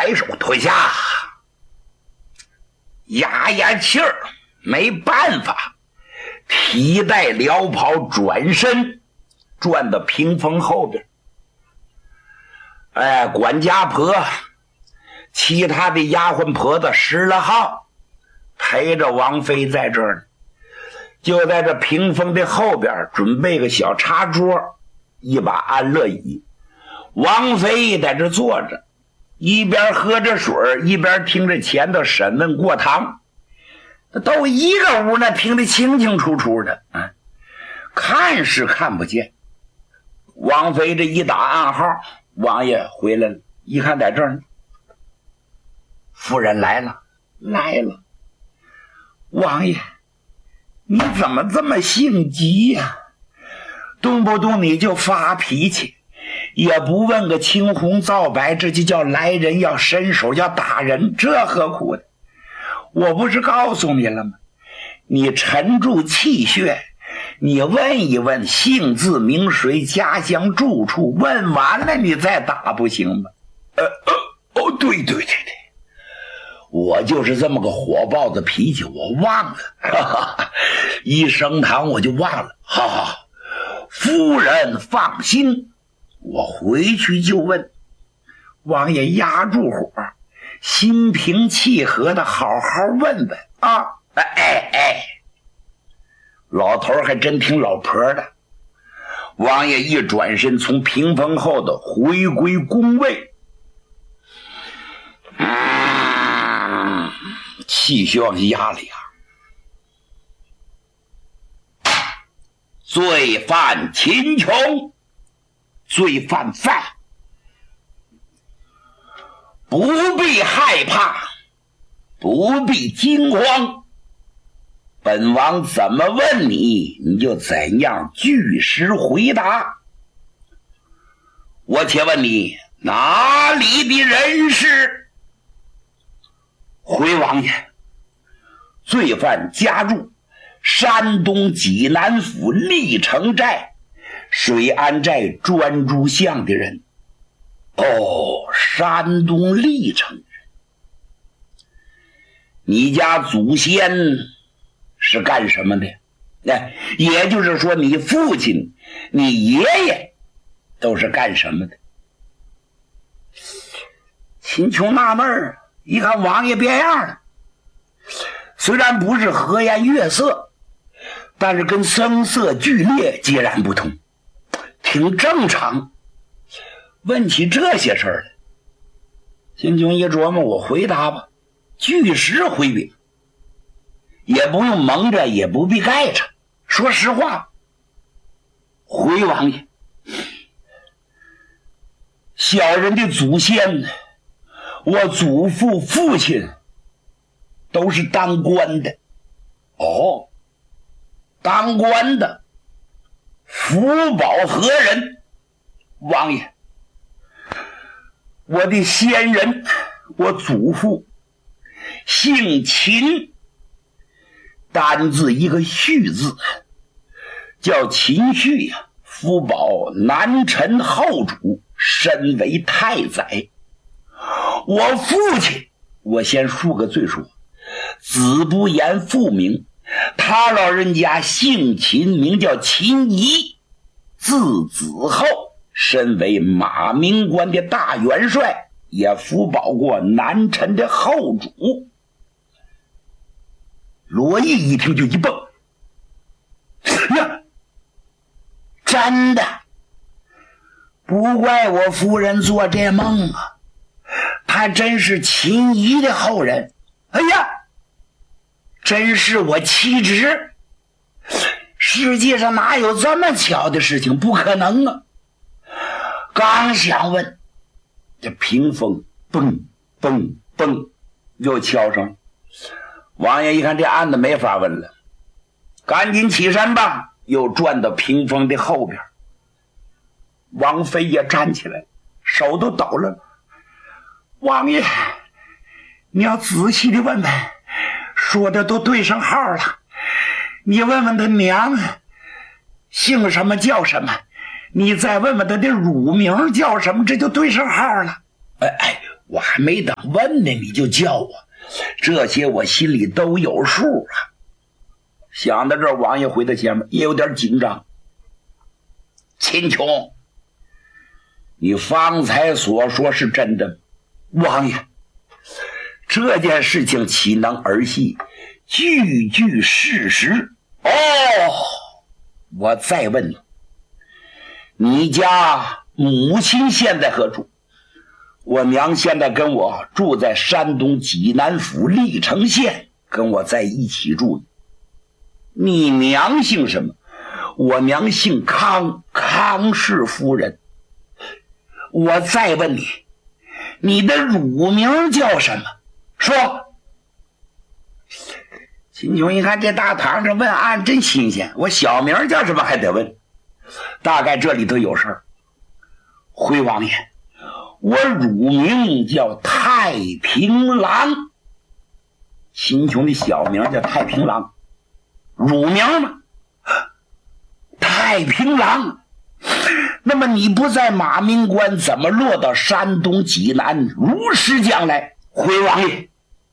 摆手退下，压气儿，没办法，提带撩袍转身转到屏风后边。管家婆其他的丫鬟婆子10来号陪着王妃在这儿呢，就在这屏风的后边准备个小茶桌，一把安乐椅。王妃在这坐着，一边喝着水一边听着前头审问过堂，都一个屋呢，听得清清楚楚的啊，看是看不见。王妃这一打暗号，王爷回来了，一看在这儿呢，夫人来了。王爷，你怎么这么性急呀？动不动你就发脾气，也不问个青红皂白，这就叫来人要伸手要打人，这何苦的？我不是告诉你了吗？你沉住气血，你问一问姓字名谁，家乡住处，问完了你再打不行吗？对，我就是这么个火爆的脾气，我忘了，一升堂我就忘了。好，夫人放心，我回去就问。王爷压住火，心平气和的好好问问啊！老头还真听老婆的。王爷一转身，从屏风后的回归宫位，气需要压了呀。罪犯秦琼，罪犯犯，不必害怕，不必惊慌，本王怎么问你，你就怎样据实回答。我且问你，哪里的人士？回王爷，罪犯家住山东济南府历城寨水安寨专诸巷的人。山东历城人。你家祖先是干什么的？也就是说你父亲你爷爷都是干什么的？秦琼纳闷儿，一看王爷变样了，虽然不是和颜悦色，但是跟声色俱烈截然不同，挺正常。问起这些事儿来，秦琼一琢磨，我回答吧，据实回禀，也不用蒙着，也不必盖着，说实话。回王爷，小人的祖先，我祖父父亲都是当官的。当官的，福保何人？王爷，我的先人，我祖父姓秦，单字一个旭字，叫秦旭呀。福保南陈后主，身为太宰。我父亲，我先述个罪说，子不言父名，他老人家姓秦，名叫秦仪，字子厚，身为马明关的大元帅，也辅保过南陈的后主。罗毅一听就一蹦，呀，真的，不怪我夫人做这梦啊，他真是秦仪的后人。哎呀，真是我妻侄，世界上哪有这么巧的事情？不可能啊！刚想问，这屏风嘣嘣嘣又敲上。王爷一看这案子没法问了，赶紧起身吧，又转到屏风的后边。王妃也站起来，手都抖了。王爷，你要仔细的问问，说的都对上号了。你问问他娘姓什么叫什么，你再问问他的乳名叫什么，这就对上号了。 我还没等问呢，你就叫我，这些我心里都有数啊。想到这儿，王爷回到前面也有点紧张。秦琼，你方才所说是真的？王爷，这件事情岂能儿戏，句句事实。哦，我再问你，你家母亲现在何处？我娘现在跟我住在山东济南府历城县，跟我在一起住。你娘姓什么？我娘姓康，康氏夫人。我再问你，你的乳名叫什么？说。秦琼一看这大堂上问案真新鲜，我小名叫什么还得问，大概这里头有事儿。回王爷，我乳名叫太平郎。秦琼的小名叫太平郎，乳名吗？太平郎。那么你不在马鸣关，怎么落到山东济南如实将来？回王爷，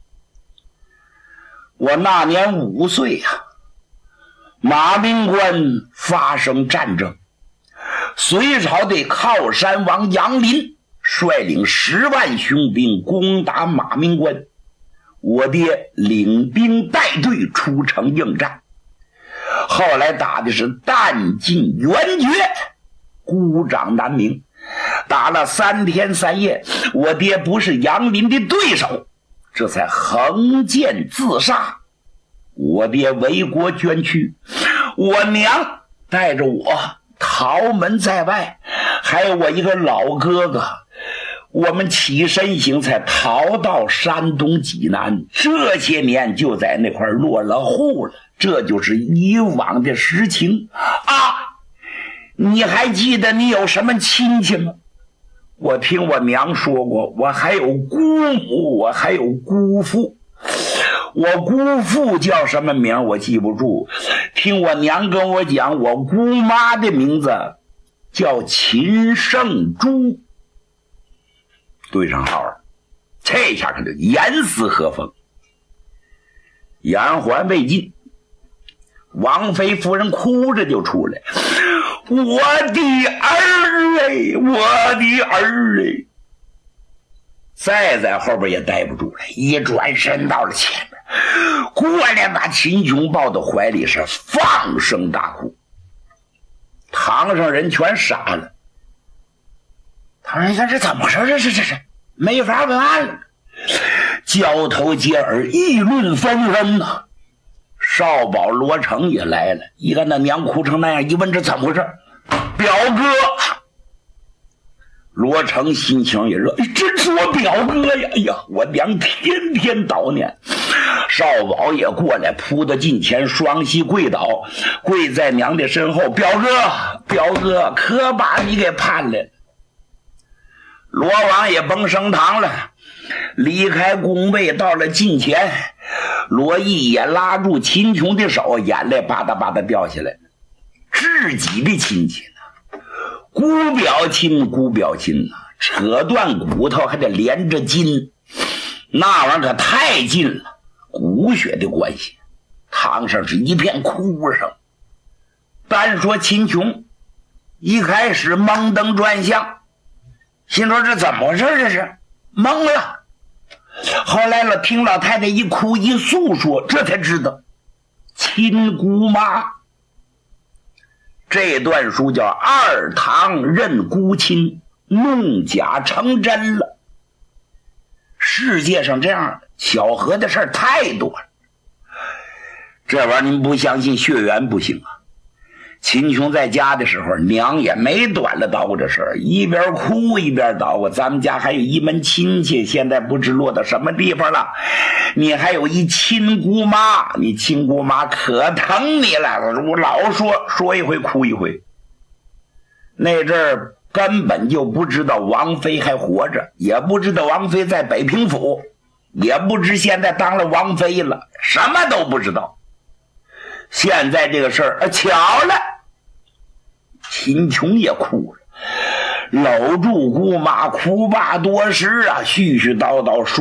我那年5岁呀，马鸣关发生战争，隋朝的靠山王杨林率领10万雄兵攻打马鸣关，我爹领兵带队出城应战，后来打的是弹尽援绝，孤掌难鸣，打了3天3夜，我爹不是杨林的对手，这才横剑自杀。我爹为国捐躯，我娘带着我逃门在外，还有我一个老哥哥，我们起身行才逃到山东济南，这些年就在那块落了户了。这就是以往的实情啊！你还记得你有什么亲戚吗？我听我娘说过，我还有姑母，我还有姑父。我姑父叫什么名我记不住，听我娘跟我讲，我姑妈的名字叫秦圣珠。对上号了，这下可就严丝合缝。言还未尽，王妃夫人哭着就出来，我的儿哎，我的儿哎！再在后边也待不住了，一转身到了前面，过来把秦琼抱到怀里，是放声大哭。堂上人全傻了，堂上一看这怎么回事？这没法问案了，交头接耳，议论纷纷呐。少保罗成也来了，一看那娘哭成那样，一问这怎么回事？表哥。罗成心情也热，真是我表哥呀！哎呀，我娘天天悼念。少保也过来，扑到近前，双膝跪倒，跪在娘的身后。表哥，可把你给盼来了。罗王也甭升堂了，离开宫位到了近前，罗毅也拉住秦琼的手，眼泪吧嗒吧嗒掉下来。自己的亲戚呢，姑表亲呐，扯断骨头还得连着筋，那玩意儿可太近了，骨血的关系。堂上是一片哭声。单说秦琼一开始蒙登转向，心说这怎么回事？这是懵了。后来了，听老太太一哭一诉说，这才知道亲姑妈。这段书叫二堂认姑亲，弄假成真了。世界上这样巧合的事儿太多了，这玩意儿您不相信血缘不行啊。秦琼在家的时候，娘也没短了捣鼓这事儿，一边哭一边捣鼓。咱们家还有一门亲戚，现在不知落到什么地方了。你还有一亲姑妈，你亲姑妈可疼你了，我老说一回哭一回。那阵儿根本就不知道王妃还活着，也不知道王妃在北平府，也不知现在当了王妃了，什么都不知道。现在这个事儿巧了，秦琼也哭了。 搂住姑妈哭罢多时啊，絮絮叨叨说